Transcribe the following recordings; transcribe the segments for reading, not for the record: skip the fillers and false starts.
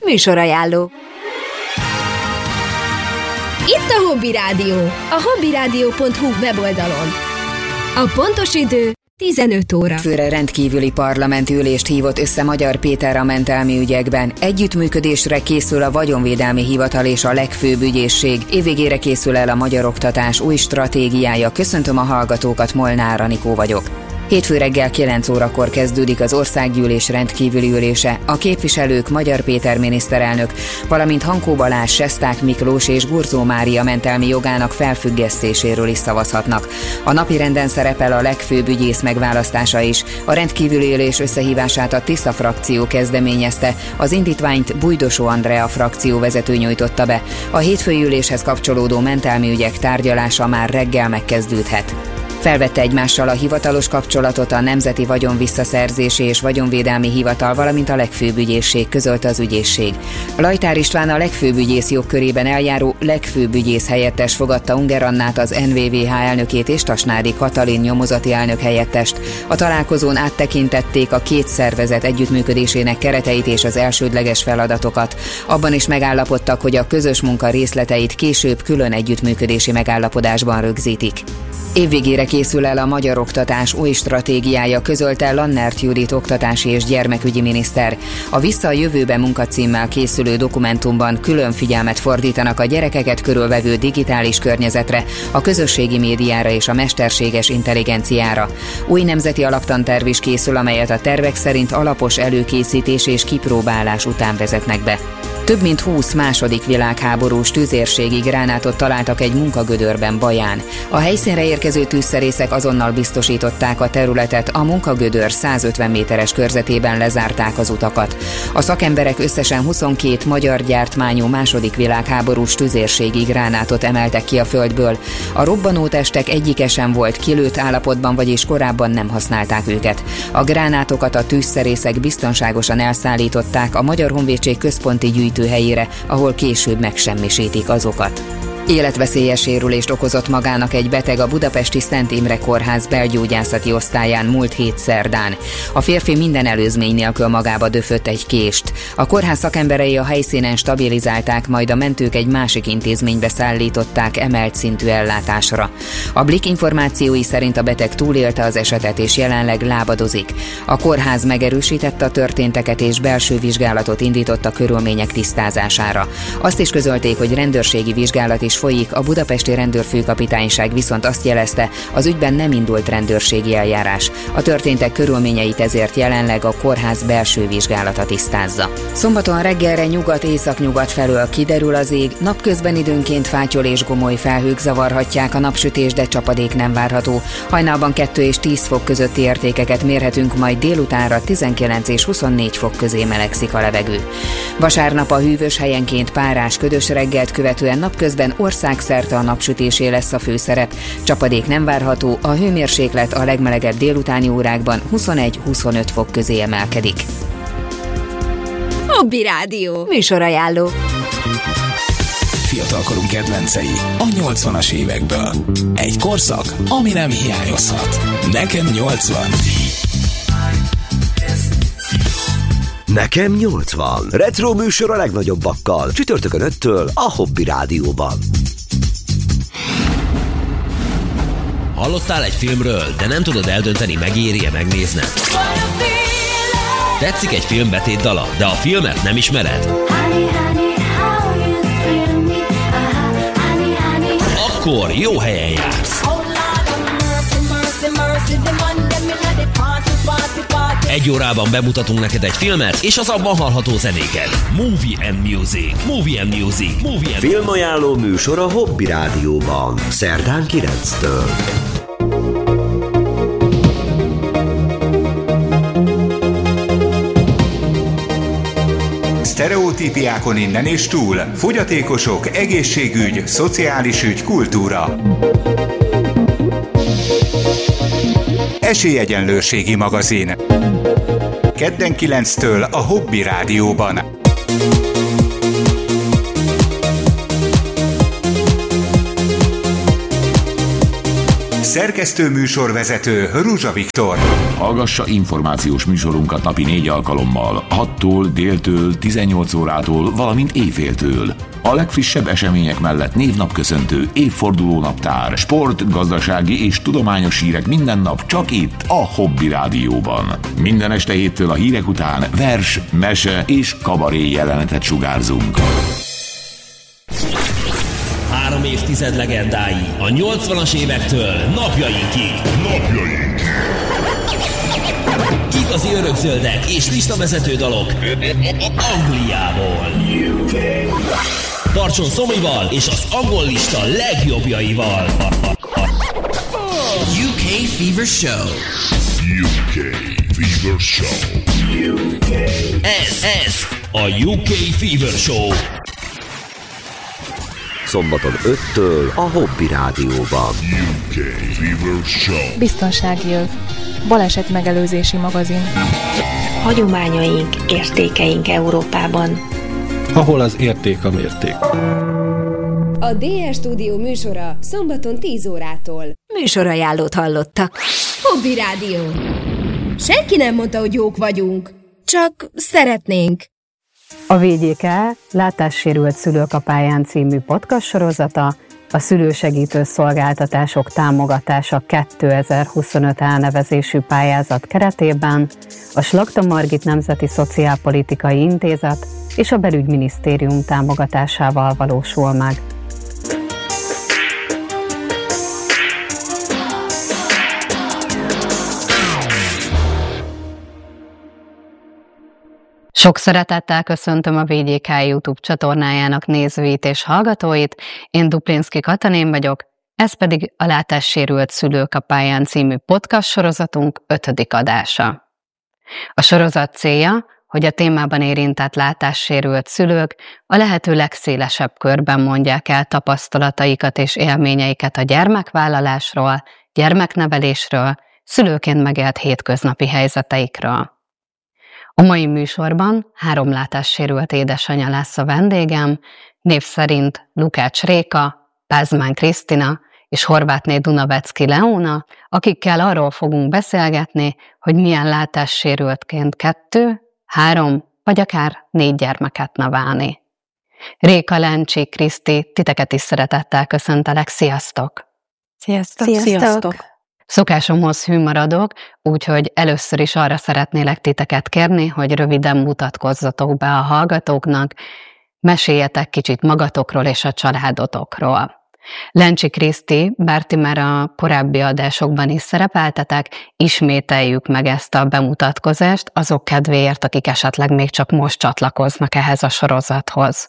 műsorajánló. Itt a Hobby Rádió, a hobbyradio.hu weboldalon. A pontos idő 15 óra. Főre rendkívüli parlamenti ülést hívott össze Magyar Péter a mentelmi ügyekben. Együttműködésre készül a Vagyonvédelmi Hivatal és a legfőbb ügyészség. Évvégére készül el a magyar oktatás új stratégiája. Köszöntöm a hallgatókat, Molnár Anikó vagyok. Hétfő reggel 9 órakor kezdődik az országgyűlés rendkívüli ülése. A képviselők Magyar Péter miniszterelnök, valamint Hankó Balázs, Sesták Miklós és Gurzó Mária mentelmi jogának felfüggesztéséről is szavazhatnak. A napirenden szerepel a legfőbb ügyész megválasztása is. A rendkívüli ülés összehívását a Tisza frakció kezdeményezte. Az indítványt Bújdosó Andrea frakcióvezető nyújtotta be. A hétfői üléshez kapcsolódó mentelmi ügyek tárgyalása már reggel megkezdődhet. Felvette egymással a hivatalos kapcsolatot a Nemzeti Vagyonvisszaszerzési és Vagyonvédelmi Hivatal, valamint a legfőbb ügyészség, közölte az ügyészség. Lajtár István, a legfőbb ügyész jogkörében eljáró legfőbb ügyész helyettes fogadta Unger Annát, az NVVH elnökét, és Tasnádi Katalin nyomozati elnök helyettest. A találkozón áttekintették a két szervezet együttműködésének kereteit és az elsődleges feladatokat. Abban is megállapodtak, hogy a közös munka részleteit később külön együttműködési megállapodásban rögzítik. Évvégére készül el a magyar oktatás új stratégiája, közölte Lannert Judit oktatási és gyermekügyi miniszter. A Vissza a jövőbe munkacímmel készülő dokumentumban külön figyelmet fordítanak a gyerekeket körülvevő digitális környezetre, a közösségi médiára és a mesterséges intelligenciára. Új nemzeti alaptanterv is készül, amelyet a tervek szerint alapos előkészítés és kipróbálás után vezetnek be. Több mint 20 második világháborús tüzérségi gránátot találtak egy munkagödörben Baján. A helyszínre érkező tűzszerészek azonnal biztosították a területet, a munkagödör 150 méteres körzetében lezárták az utakat. A szakemberek összesen 22 magyar gyártmányú második világháborús tüzérségi gránátot emeltek ki a földből. A robbanótestek egyike sem volt kilőtt állapotban, vagyis korábban nem használták őket. A gránátokat a tűzszerészek biztonságosan elszállították a Magyar Honvédség központi gyűjtőhelyére, ahol később megsemmisítik azokat. Életveszélyes sérülést okozott magának egy beteg a budapesti Szent Imre Kórház belgyógyászati osztályán múlt hét szerdán. A férfi minden előzmény nélkül magába döfött egy kést. A kórház szakemberei a helyszínen stabilizálták, majd a mentők egy másik intézménybe szállították emelt szintű ellátásra. A Blik információi szerint a beteg túlélte az esetet és jelenleg lábadozik. A kórház megerősítette a történteket és belső vizsgálatot indított a körülmények tisztázására. Azt is közölték, hogy rendőrségi vizsgálat is folyik, a budapesti rendőrfőkapitányság viszont azt jelezte, az ügyben nem indult rendőrségi eljárás. A történtek körülményeit ezért jelenleg a kórház belső vizsgálata tisztázza. Szombaton reggelre nyugat-északnyugat felől kiderül az ég, napközben időnként fátyol és gomoly felhők zavarhatják a napsütés, de csapadék nem várható. Hajnalban 2 és 10 fok közötti értékeket mérhetünk, majd délutánra 19 és 24 fok közé melegszik a levegő. Vasárnap a hűvös, helyenként párás, ködös reggelt követően napközben országszerte a napsütésé lesz a főszerep. Csapadék nem várható, a hőmérséklet a legmelegebb délutáni órákban 21-25 fok közé emelkedik. Hobby Rádió, műsorajánló. Fiatalkorunk kedvencei a 80-as évekből. Egy korszak, ami nem hiányozhat. Nekem 80. Nekem 80. Retro műsor a legnagyobbakkal. Csütörtökön 5-től a Hobby Rádióban. Hallottál egy filmről, de nem tudod eldönteni, megéri-e megnézned? Tetszik egy film betétdala, de a filmet nem ismered? Akkor jó helyen jársz. Egy órában bemutatunk neked egy filmet, és az abban hallható zenéket. Movie and Music. Movie and Music. Movie and Filmajánló műsor a Hobby Rádióban. Szerdán 9-től. Sztereotípiákon innen és túl. Fogyatékosok, egészségügy, szociális ügy, kultúra. Esélyegyenlőségi magazin. Kedden 9-től a Hobby Rádióban. szerkesztő műsorvezető Ruzsa Viktor. Hallgassa információs műsorunkat napi 4 alkalommal, 6-tól, déltől, 18 órától, valamint éjféltől. A legfrissebb események mellett névnapköszöntő, évfordulónaptár, sport, gazdasági és tudományos hírek minden nap csak itt a Hobby Rádióban. Minden este héttől a hírek után vers, mese és kabaré jelenetet sugárzunk. 3 évtized legendái a 80-as évektől napjainkig. Igazi örökzöldek és listavezető dalok Angliából. Tartson Szomival és az angol lista legjobbjaival. UK Fever Show. UK Fever Show. Ez a UK Fever Show. Szombaton 5-től a Hobby Rádióban. UK Fever Show. Biztonsági öv. Baleset megelőzési magazin. Hagyományaink, értékeink Európában. Ahol az érték a mérték. A DS Stúdió műsora szombaton 10 órától. Műsorajánlót hallottak. Hobby Rádió. Senki nem mondta, hogy jók vagyunk. Csak szeretnénk. A VGK Látássérült szülők a pályán című podcast sorozata a szülősegítő szolgáltatások támogatása 2025 elnevezésű pályázat keretében a Slakta Margit Nemzeti Szociálpolitikai Intézet és a Belügyminisztérium támogatásával valósul meg. Sok szeretettel köszöntöm a VGK YouTube csatornájának nézőit és hallgatóit, én Duplinszky Katalin vagyok, ez pedig a Látássérült szülők a pályán című podcast sorozatunk 5. adása. A sorozat célja, hogy a témában érintett látássérült szülők a lehető legszélesebb körben mondják el tapasztalataikat és élményeiket a gyermekvállalásról, gyermeknevelésről, szülőként megélt hétköznapi helyzeteikről. A mai műsorban 3 látássérült édesanyja lesz a vendégem, név szerint Lukács Réka, Pázmány Krisztina és Horvátné Dunavecki Leóna, akikkel arról fogunk beszélgetni, hogy milyen látássérültként 2, 3 vagy akár 4 gyermeket nevelni. Réka, Lencsi, Kriszti, titeket is szeretettel köszöntelek, sziasztok! Sziasztok! Sziasztok! Szokásomhoz hű maradok, úgyhogy először is arra szeretnélek titeket kérni, hogy röviden mutatkozzatok be a hallgatóknak, meséljetek kicsit magatokról és a családotokról. Lencsi Kriszti, bár ti már a korábbi adásokban is szerepeltetek, ismételjük meg ezt a bemutatkozást azok kedvéért, akik esetleg még csak most csatlakoznak ehhez a sorozathoz.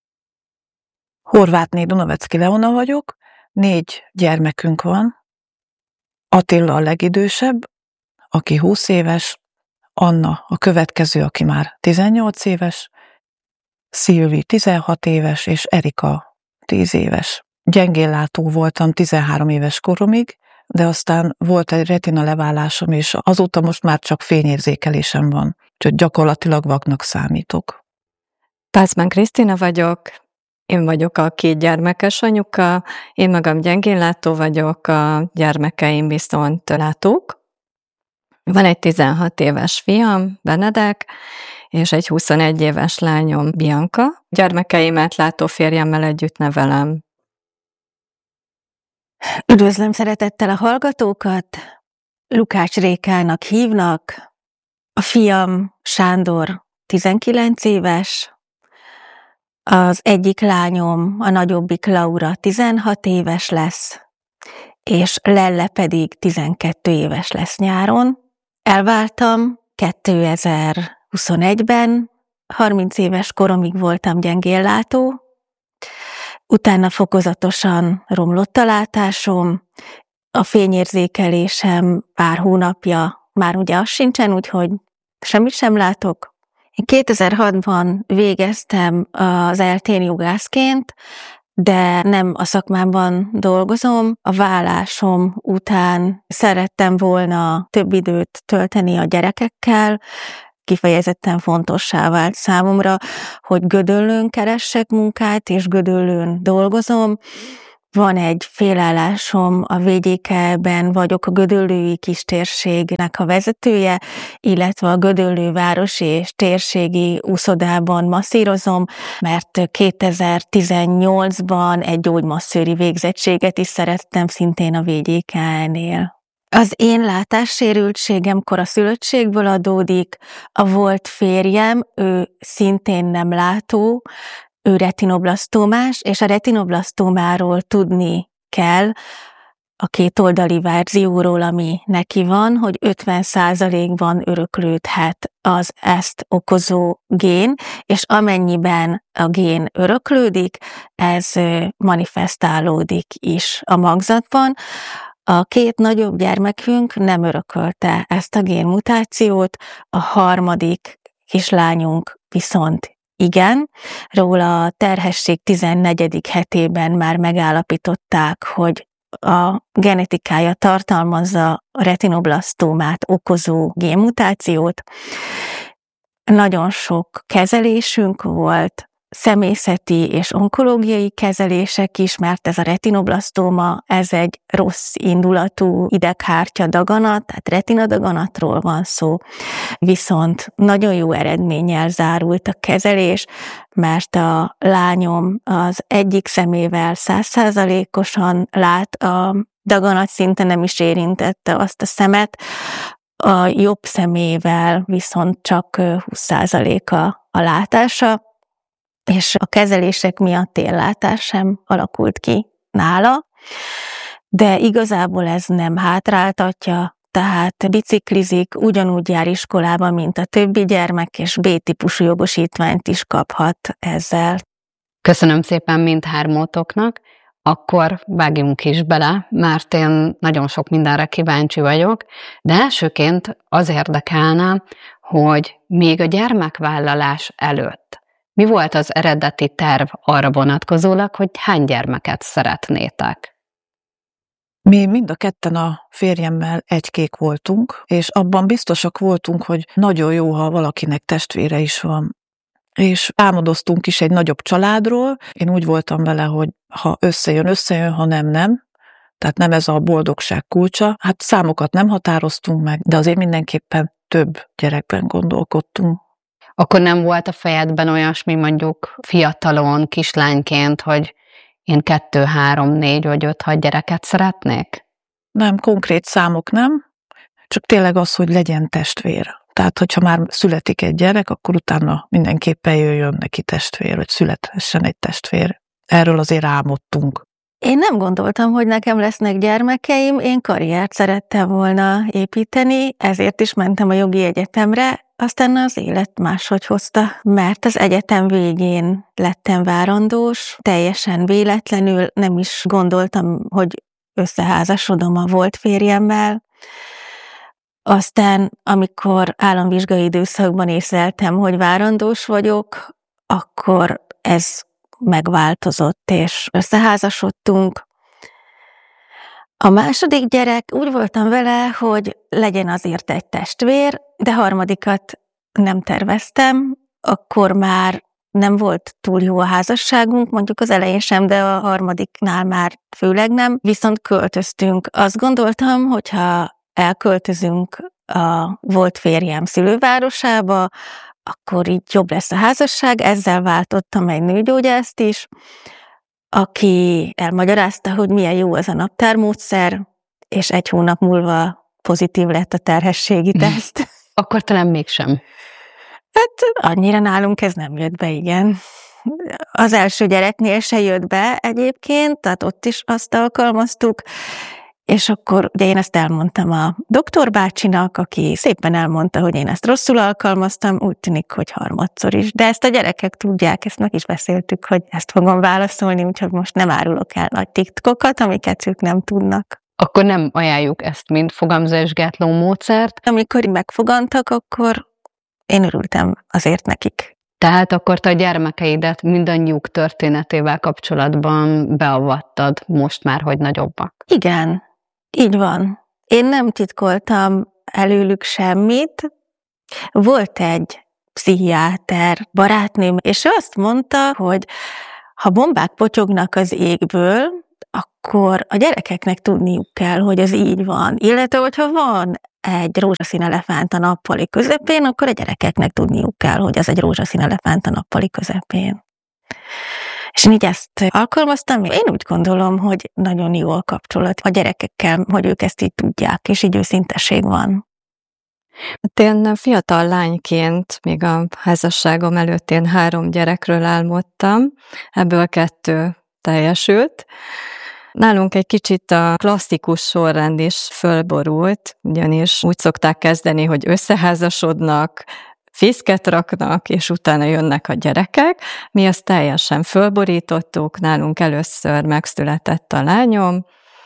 Horvátné Dunavecki Leóna vagyok, 4 gyermekünk van. Attila a legidősebb, aki 20 éves, Anna a következő, aki már 18 éves, Szilvi 16 éves, és Erika 10 éves. Gyengénlátó voltam 13 éves koromig, de aztán volt egy retina leválásom, és azóta most már csak fényérzékelésem van, úgyhogy gyakorlatilag vaknak számítok. Pázmány Krisztina vagyok, én vagyok a 2 gyermekes anyuka, én magam gyengénlátó vagyok, a gyermekeim viszont látók. Van egy 16 éves fiam, Benedek, és egy 21 éves lányom, Bianca. Gyermekeimet látó férjemmel együtt nevelem. Üdvözlöm szeretettel a hallgatókat! Lukács Rékának hívnak. A fiam Sándor 19 éves, az egyik lányom, a nagyobbik Laura 16 éves lesz, és Lelle pedig 12 éves lesz nyáron. Elváltam 2021-ben, 30 éves koromig voltam gyengénlátó, utána fokozatosan romlott a látásom, a fényérzékelésem pár hónapja már ugye az sincsen, úgyhogy semmit sem látok. Én 2006-ban végeztem az eltén jogászként, de nem a szakmámban dolgozom. A válásom után szerettem volna több időt tölteni a gyerekekkel, kifejezetten fontossá vált számomra, hogy Gödöllőn keressek munkát, és Gödöllőn dolgozom. Van egy félállásom, a VGK-ben vagyok a Gödöllői Kistérségnek a vezetője, illetve a Gödöllő városi és térségi úszodában masszírozom, mert 2018-ban egy gyógymasszőri végzettséget is szereztem szintén a VGK-nél. Az én látássérültségem koraszülöttségből adódik, a volt férjem, ő szintén nem látó, ő retinoblasztómás, és a retinoblasztómáról tudni kell a kétoldali verzióról, ami neki van, hogy 50%-ban öröklődhet az ezt okozó gén, és amennyiben a gén öröklődik, ez manifestálódik is a magzatban. A két nagyobb gyermekünk nem örökölte ezt a génmutációt, a harmadik kislányunk viszont igen. Róla a terhesség 14. hetében már megállapították, hogy a genetikája tartalmazza a retinoblasztómát okozó génmutációt. Nagyon sok kezelésünk volt, személyzeti és onkológiai kezelések is, mert ez a retinoblasztóma, ez egy rossz indulatú ideghártya daganat, tehát retinadaganatról van szó, viszont nagyon jó eredménnyel zárult a kezelés, mert a lányom az egyik szemével 100%-osan lát, a daganat szinte nem is érintette azt a szemet, a jobb szemével viszont csak 20% a látása, és a kezelések miatt éllátás sem alakult ki nála, de igazából ez nem hátráltatja, tehát biciklizik, ugyanúgy jár iskolába, mint a többi gyermek, és B-típusú jogosítványt is kaphat ezzel. Köszönöm szépen mindhármótoknak, akkor vágjunk is bele, mert én nagyon sok mindenre kíváncsi vagyok, de elsőként az érdekelne, hogy még a gyermekvállalás előtt mi volt az eredeti terv arra vonatkozólag, hogy hány gyermeket szeretnétek? Mi mind a ketten a férjemmel egykék voltunk, és abban biztosak voltunk, hogy nagyon jó, ha valakinek testvére is van. És álmodoztunk is egy nagyobb családról. Én úgy voltam vele, hogy ha összejön, ha nem. Tehát nem ez a boldogság kulcsa. Hát számokat nem határoztunk meg, de azért mindenképpen több gyerekben gondolkodtunk. Akkor nem volt a fejedben olyasmi mondjuk fiatalon, kislányként, hogy én 2, 3, 4 vagy 5, 6 gyereket szeretnék? Nem, konkrét számok nem, csak tényleg az, hogy legyen testvér. Tehát, hogyha már születik egy gyerek, akkor utána mindenképpen jöjjön neki testvér, hogy születhessen egy testvér. Erről azért álmodtunk. Én nem gondoltam, hogy nekem lesznek gyermekeim, én karriert szerettem volna építeni, ezért is mentem a jogi egyetemre, aztán az élet máshogy hozta, mert az egyetem végén lettem várandós, teljesen véletlenül, nem is gondoltam, hogy összeházasodom a volt férjemmel. Aztán, amikor államvizsgai időszakban észleltem, hogy várandós vagyok, akkor ez megváltozott, és összeházasodtunk. A második gyerek, úgy voltam vele, hogy legyen azért egy testvér, de harmadikat nem terveztem, akkor már nem volt túl jó a házasságunk, mondjuk az elején sem, de a harmadiknál már főleg nem, viszont költöztünk. Azt gondoltam, hogyha elköltözünk a volt férjem szülővárosába, akkor így jobb lesz a házasság, ezzel váltottam egy nőgyógyászt is, aki elmagyarázta, hogy milyen jó ez a naptármódszer, és 1 hónap múlva pozitív lett a terhességi teszt. Akkor talán mégsem. Hát annyira nálunk ez nem jött be, igen. Az első gyereknél se jött be egyébként, tehát ott is azt alkalmaztuk, és akkor ugye én ezt elmondtam a doktorbácsinak, aki szépen elmondta, hogy én ezt rosszul alkalmaztam, úgy tűnik, hogy harmadszor is. De ezt a gyerekek tudják, ezt meg is beszéltük, hogy ezt fogom válaszolni, úgyhogy most nem árulok el nagy titkokat, amiket ők nem tudnak. Akkor nem ajánljuk ezt, mint fogamzásgátló módszert. Amikor megfogantak, akkor én örültem azért nekik. Tehát akkor te a gyermekeidet mindannyiuk történetével kapcsolatban beavattad most már, hogy nagyobbak. Igen, így van. Én nem titkoltam előlük semmit. Volt egy pszichiáter barátnőm, és ő azt mondta, hogy ha bombák potyognak az égből, akkor a gyerekeknek tudniuk kell, hogy ez így van. Illetve, hogyha van egy rózsaszín elefánt a nappali közepén, akkor a gyerekeknek tudniuk kell, hogy ez egy rózsaszín elefánt a nappali közepén. És így ezt alkalmaztam, én úgy gondolom, hogy nagyon jó a kapcsolat a gyerekekkel, hogy ők ezt így tudják, és így őszintesség van. Én fiatal lányként, még a házasságom előtt én 3 gyerekről álmodtam, ebből 2 teljesült. Nálunk egy kicsit a klasszikus sorrend is fölborult, ugyanis úgy szokták kezdeni, hogy összeházasodnak, fészket raknak, és utána jönnek a gyerekek. Mi ezt teljesen fölborítottuk, nálunk először megszületett a lányom,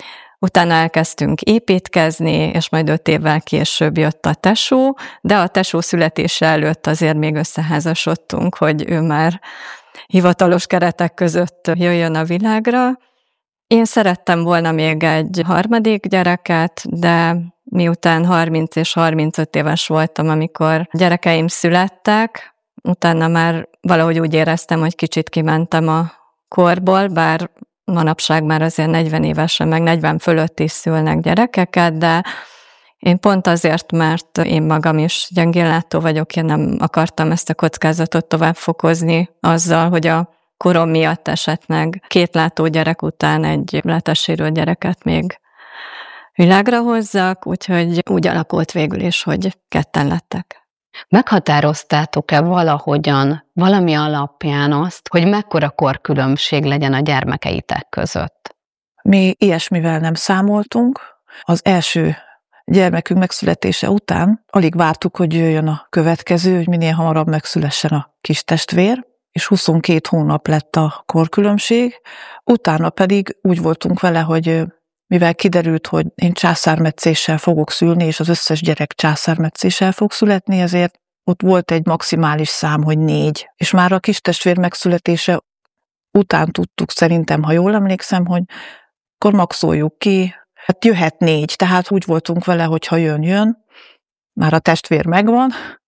utána elkezdtünk építkezni, és majd 5 évvel később jött a tesó, de a tesó születése előtt azért még összeházasodtunk, hogy ő már hivatalos keretek között jöjjön a világra. Én szerettem volna még egy 3. gyereket, de miután 30 és 35 éves voltam, amikor gyerekeim születtek, utána már valahogy úgy éreztem, hogy kicsit kimentem a korból, bár manapság már azért 40 évesen, meg 40 fölött is szülnek gyerekeket, de én pont azért, mert én magam is gyengénlátó vagyok, én nem akartam ezt a kockázatot tovább fokozni azzal, hogy a korom miatt esetleg 2 látógyerek után egy látássérült gyereket még világra hozzak, úgyhogy úgy alakult végül is, hogy 2 lettek. Meghatároztátok-e valahogyan, valami alapján azt, hogy mekkora korkülönbség legyen a gyermekeitek között? Mi ilyesmivel nem számoltunk. Az első gyermekünk megszületése után alig vártuk, hogy jöjjön a következő, hogy minél hamarabb megszülessen a kis testvér, és 22 hónap lett a korkülönbség. Utána pedig úgy voltunk vele, hogy mivel kiderült, hogy én császármetszéssel fogok szülni, és az összes gyerek császármetszéssel fog születni, ezért ott volt egy maximális szám, hogy 4. És már a kis testvér megszületése után tudtuk szerintem, ha jól emlékszem, hogy akkor maxoljuk ki, hát jöhet 4. Tehát úgy voltunk vele, hogy ha jön, már a testvér megvan,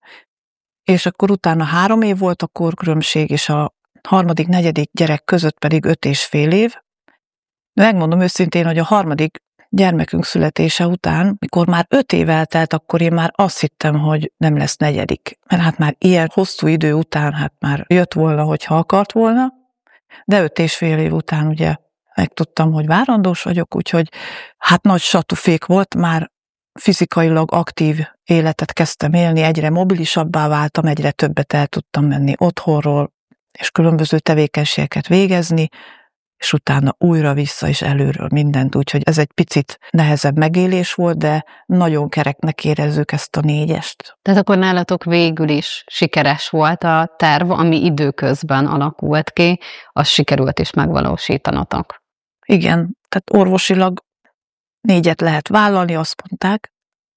és akkor utána 3 év volt a korkülönbség, és a 3., 4. gyerek között pedig 5,5 év. De megmondom őszintén, hogy a 3. gyermekünk születése után, mikor már 5 év eltelt, akkor én már azt hittem, hogy nem lesz 4. Mert hát már ilyen hosszú idő után hát már jött volna, hogyha akart volna, de 5,5 év után ugye megtudtam, hogy várandós vagyok, úgyhogy hát nagy satúfék volt, már fizikailag aktív életet kezdtem élni, egyre mobilisabbá váltam, egyre többet el tudtam menni otthonról, és különböző tevékenységeket végezni, és utána újra vissza és előről mindent, úgyhogy ez egy picit nehezebb megélés volt, de nagyon kereknek érezzük ezt a 4-est. Tehát akkor nálatok végül is sikeres volt a terv, ami időközben alakult ki, azt sikerült is megvalósítanatok. Igen, tehát orvosilag 4 lehet vállalni, azt mondták,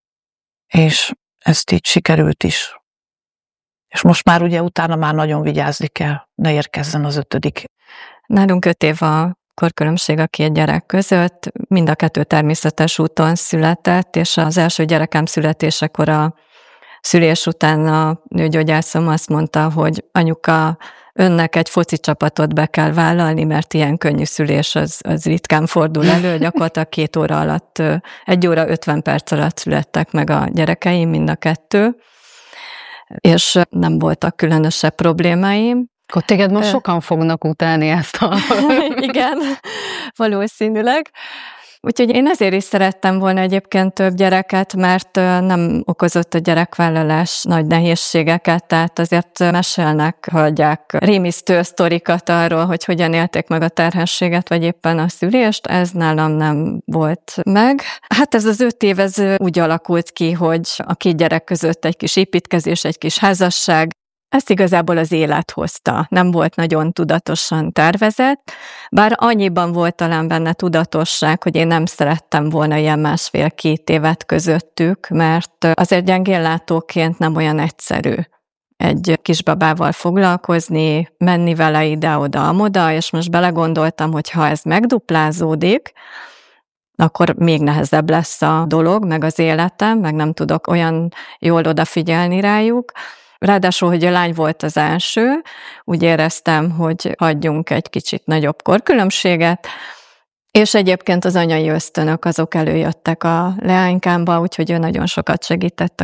és ezt így sikerült is. És most már ugye utána már nagyon vigyázni kell, ne érkezzen az 5. Nálunk 5 év a korkülönbség a 2 gyerek között, mind a 2 természetes úton született, és az első gyerekem születésekor a szülés után a nőgyógyászom azt mondta, hogy anyuka, önnek egy foci csapatot be kell vállalni, mert ilyen könnyű szülés az ritkán fordul elő, gyakorlatilag 2 óra alatt, 1 óra 50 perc alatt születtek meg a gyerekeim, mind a 2, és nem voltak különösebb problémáim. Akkor téged most sokan fognak utálni ezt a... Igen, valószínűleg. Úgyhogy én ezért is szerettem volna egyébként több gyereket, mert nem okozott a gyerekvállalás nagy nehézségeket, tehát azért mesélnek hölgyek rémisztő sztorikat arról, hogy hogyan élték meg a terhességet, vagy éppen a szülést, ez nálam nem volt meg. Hát ez az 5 év, ez úgy alakult ki, hogy a 2 gyerek között egy kis építkezés, egy kis házasság, ezt igazából az élet hozta, nem volt nagyon tudatosan tervezett, bár annyiban volt talán benne tudatosság, hogy én nem szerettem volna ilyen 1,5-2 évet közöttük, mert azért gyengénlátóként nem olyan egyszerű egy kisbabával foglalkozni, menni vele ide-oda, amoda, és most belegondoltam, hogy ha ez megduplázódik, akkor még nehezebb lesz a dolog, meg az életem, meg nem tudok olyan jól odafigyelni rájuk. Ráadásul, hogy a lány volt az első, úgy éreztem, hogy hagyjunk egy kicsit nagyobb korkülönbséget, És egyébként az anyai ösztönök azok előjöttek a leánykámba, úgyhogy ő nagyon sokat segített